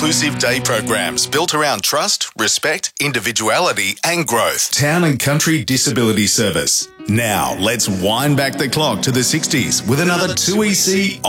inclusive day programs built around trust, respect, individuality and growth. Town and Country Disability Service. Now, let's wind back the clock to the 60s with another 2EC